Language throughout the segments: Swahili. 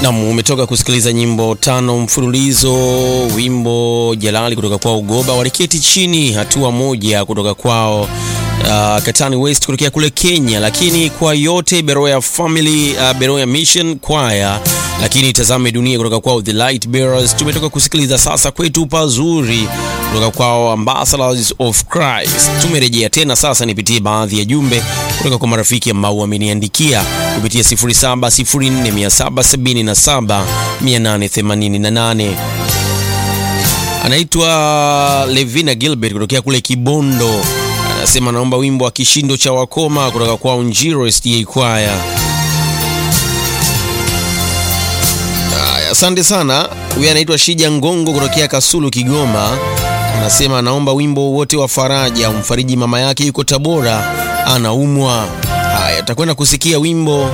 Naam, umetoka kusikiliza nyimbo 5 mfululizo. Wimbo Jalali kutoka kwao Goba, Waliketi Chini, Hatua Moja kutoka kwao Katani West kutokea kule Kenya, lakini kwa yote Beroya Family, Beroya Mission Choir, lakini Tazame Dunia kutoka kwao The Light Bearers. Tumetoka kusikiliza Sasa Kwetu Pazuri kutoka kwao Ambassadors of Christ. Tumerejea tena sasa nipitie baadhi ya jumbe kutoka kwa marafiki ambao wameniandikia kupitia 0704777888. Anaitwa Levina Gilbert kutokea kule Kibondo. Anasema naomba wimbo wa Kishindo cha Wakoma kutoka kwa Njiro SDA Choir. Asante sana. Huyu anaitwa Shija Ngongo kutokea Kasulu Kigoma. Anasema anaomba wimbo wote wa faraja, umfariji mama yake yuko Tabora anaumwa. Haya, tutakwenda kusikia wimbo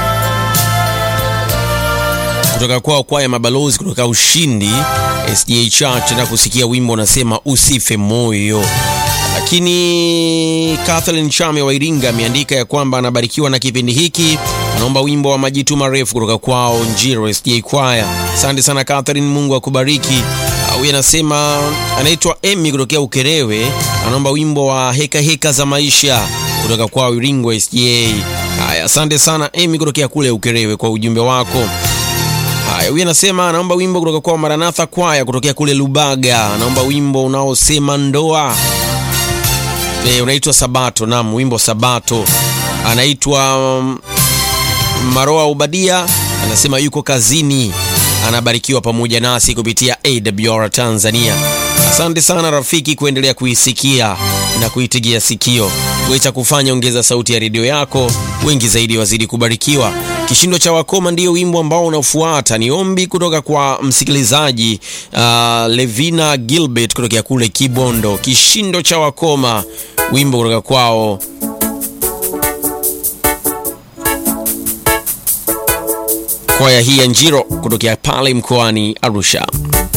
kutoka kwao Kwaya Mabalozi kutoka Ushindi SDA Church, na kusikia wimbo unasema Usife Moyo. Lakini Kathleen Chame wa Iringa ameandika ya kwamba anabarikiwa na kipindi hiki, anaomba wimbo wa Majitu Marefu kutoka kwao Njiro SDA Choir. Asante sana Kathleen, Mungu akubariki. Huyu anasema anaitwa Emmy kutokea Ukerewe, anaomba wimbo wa Heka Heka za Maisha kutoka kwao Iringo SDA. Haya, asante sana Emmy kutokea kule Ukerewe kwa ujumbe wako. Haya, huyu anasema anaomba wimbo kutoka kwao Maranatha Choir kutokea kule Lubaga, anaomba wimbo unaosema ndoa. Unaitwa Sabato. Naam, wimbo Sabato. Anaitwa Maroa Ubadia, anasema yuko kazini, anabarikiwa pamoja nasi kupitia AWR Tanzania. Asante sana rafiki kuendelea kuisikia na kuitigia sikio. Wecha kufanya, ongeza sauti ya redio yako, wengi zaidi wazidi kubarikiwa. Kishindo cha Wakoma ndio wimbo ambao unafuata. Ni ombi kutoka kwa msikilizaji Levina Gilbert kutoka kule Kibondo. Kishindo cha Wakoma, wimbo kutoka kwao kwaya hii ya Njiro kutoka pale mkoani Arusha.